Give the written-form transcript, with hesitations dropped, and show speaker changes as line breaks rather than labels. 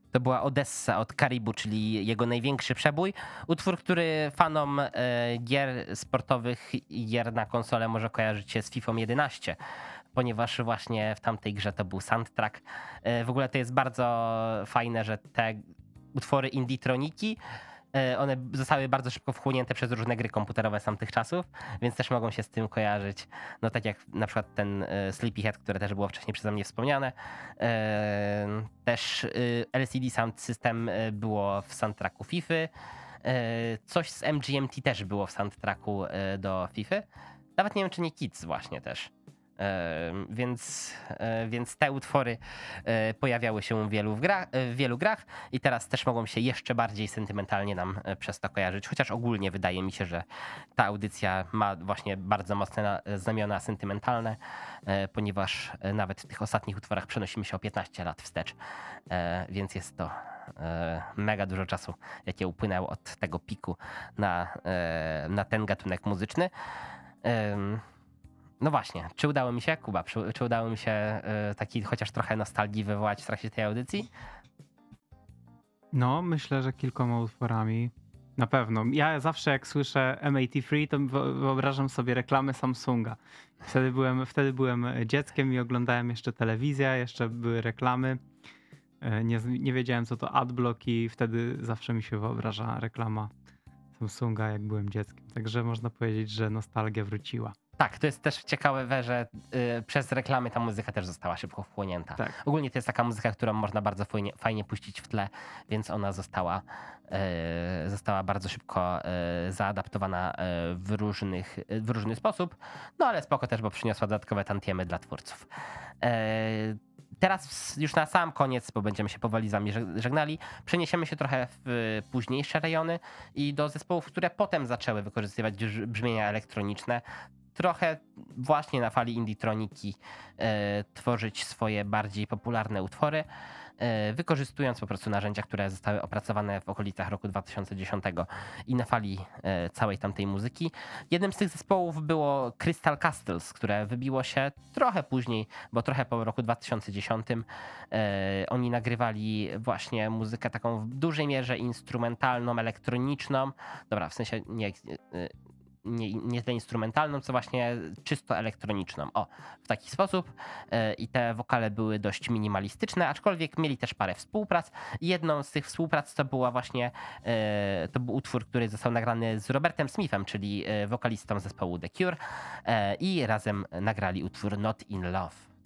To była Odessa od Karibu, czyli jego największy przebój. Utwór, który fanom gier sportowych i gier na konsolę może kojarzyć się z FIFA 11, ponieważ właśnie w tamtej grze to był soundtrack. W ogóle to jest bardzo fajne, że te utwory Indie-troniki, one zostały bardzo szybko wchłonięte przez różne gry komputerowe z tamtych czasów, więc też mogą się z tym kojarzyć. No tak jak na przykład ten Sleepyhead, które też było wcześniej przeze mnie wspomniane. Też LCD Sound System było w soundtracku FIFA. Coś z MGMT też było w soundtracku do FIFA. Nawet nie wiem, czy nie Kids właśnie też. Więc te utwory pojawiały się w wielu grach i teraz też mogą się jeszcze bardziej sentymentalnie nam przez to kojarzyć. Chociaż ogólnie wydaje mi się, że ta audycja ma właśnie bardzo mocne znamiona sentymentalne, ponieważ nawet w tych ostatnich utworach przenosimy się o 15 lat wstecz, więc jest to mega dużo czasu, jakie upłynęło od tego piku na ten gatunek muzyczny. No właśnie, czy udało mi się, Kuba, czy udało mi się taki chociaż trochę nostalgii wywołać w trakcie tej audycji?
No, myślę, że kilkoma utworami. Na pewno. Ja zawsze jak słyszę MAT3, to wyobrażam sobie reklamę Samsunga. Wtedy byłem dzieckiem i oglądałem jeszcze telewizję, jeszcze były reklamy. Nie wiedziałem, co to adblock i wtedy zawsze mi się wyobraża reklama Samsunga, jak byłem dzieckiem. Także można powiedzieć, że nostalgia wróciła.
Tak, to jest też ciekawe, że przez reklamy ta muzyka też została szybko wchłonięta.
Tak.
Ogólnie to jest taka muzyka, którą można bardzo fajnie puścić w tle, więc ona została bardzo szybko zaadaptowana w różny sposób. No ale spoko też, bo przyniosła dodatkowe tantiemy dla twórców. Teraz już na sam koniec, bo będziemy się powoli z wami żegnali, przeniesiemy się trochę w późniejsze rejony i do zespołów, które potem zaczęły wykorzystywać brzmienia elektroniczne. Trochę właśnie na fali indie-troniki tworzyć swoje bardziej popularne utwory, wykorzystując po prostu narzędzia, które zostały opracowane w okolicach roku 2010 i na fali całej tamtej muzyki. Jednym z tych zespołów było Crystal Castles, które wybiło się trochę później, bo trochę po roku 2010. Oni nagrywali właśnie muzykę taką w dużej mierze instrumentalną, elektroniczną. Dobra, w sensie nie tyle instrumentalną, co właśnie czysto elektroniczną. O, w taki sposób. I te wokale były dość minimalistyczne, aczkolwiek mieli też parę współprac. Jedną z tych współprac to była właśnie, to był utwór, który został nagrany z Robertem Smithem, czyli wokalistą zespołu The Cure, i razem nagrali utwór Not in Love.